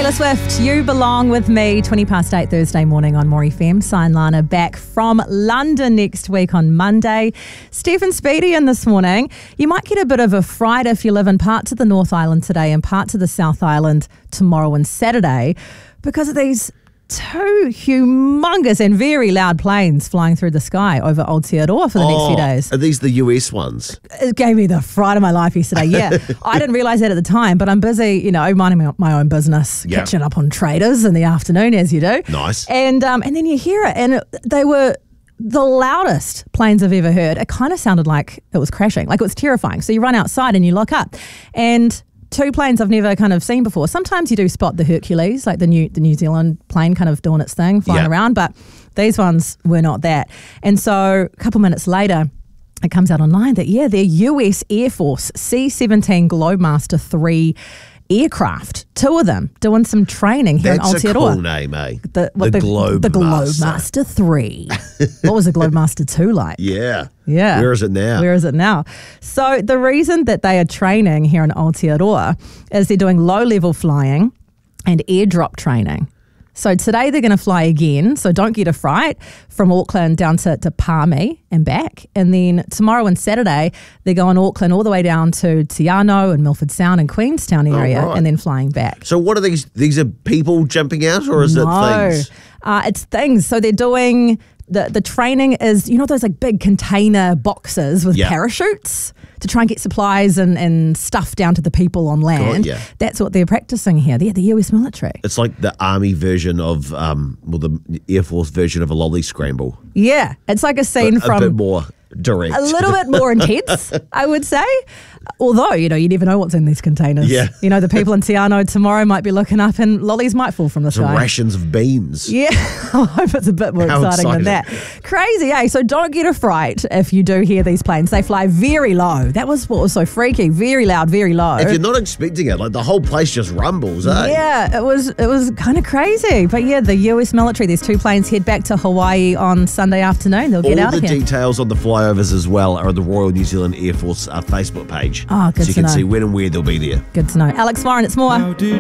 Taylor Swift, You Belong With Me, 20 past 8 Thursday morning on More FM. Sian Lana back from London next week on Monday. Stephen Speedy in this morning. You might get a bit of a fright if you live in parts of the North Island today and parts of the South Island tomorrow and Saturday because of these two humongous and very loud planes flying through the sky over Aotearoa for the next few days. Are these the US ones? It gave me the fright of my life yesterday. Yeah, I didn't realise that at the time, but I'm busy, minding my own business, catching up on traders in the afternoon, as you do. Nice. And then you hear it, and they were the loudest planes I've ever heard. It kind of sounded like it was crashing, like it was terrifying. So you run outside and you look up, and two planes I've never kind of seen before. Sometimes you do spot the Hercules, like the New Zealand plane kind of doing its thing, flying around, but these ones were not that. And so a couple minutes later, it comes out online that, they're US Air Force C-17 Globemaster 3 aircraft, two of them, doing some training here in Aotearoa. That's a cool name, eh? The Globemaster 3. What was the Globemaster 2 like? Yeah. Yeah. Where is it now? So the reason that they are training here in Aotearoa is they're doing low-level flying and airdrop training. So today they're going to fly again, so don't get a fright, from Auckland down to Palmy and back. And then tomorrow and Saturday, they're going Auckland all the way down to Te Anau and Milford Sound and Queenstown area, and then flying back. So what are these? These are people jumping out, or is it things? It's things. So they're doing... The training is, those like big container boxes with parachutes to try and get supplies and stuff down to the people on land. That's what they're practicing here. They're the US military. It's like the army version of, the Air Force version of a lolly scramble. Yeah, it's like a scene from... A bit more direct. A little bit more intense, I would say. Although, you never know what's in these containers. Yeah. The people in Te Anau tomorrow might be looking up and lollies might fall from the sky. Rations of beans. Yeah, I hope it's a bit more exciting than that. Crazy, eh? So don't get a fright if you do hear these planes. They fly very low. That was what was so freaky. Very loud, very low. If you're not expecting it, like the whole place just rumbles, eh? Yeah, it was kind of crazy. But the US military, these two planes head back to Hawaii on Sunday afternoon. They'll get out of here. All the details on the flyovers as well are on the Royal New Zealand Air Force Facebook page. Oh, good to know. So you can see when and where they'll be there. Good to know. Alex Warren, it's more.